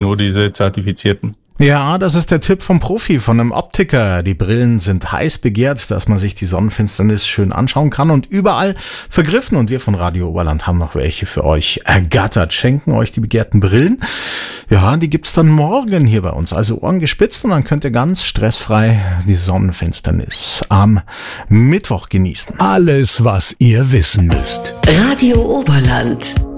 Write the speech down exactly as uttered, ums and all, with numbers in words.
nur diese zertifizierten. Ja, das ist der Tipp vom Profi, von einem Optiker. Die Brillen sind heiß begehrt, dass man sich die Sonnenfinsternis schön anschauen kann und überall vergriffen. Und wir von Radio Oberland haben noch welche für euch ergattert, schenken euch die begehrten Brillen. Ja, die gibt's dann morgen hier bei uns. Also Ohren gespitzt und dann könnt ihr ganz stressfrei die Sonnenfinsternis am Mittwoch genießen. Alles, was ihr wissen müsst. Radio Oberland.